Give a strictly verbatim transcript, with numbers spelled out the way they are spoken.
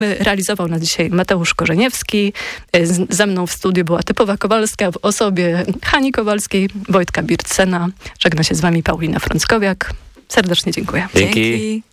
Realizował nas dzisiaj Mateusz Korzeniewski. Z, ze mną w studiu była Typowa Kowalska w osobie Hani Kowalskiej, Wojtka Bircena. Żegna się z wami Paulina Frąckowiak. Serdecznie dziękuję. Dzięki. Dzięki.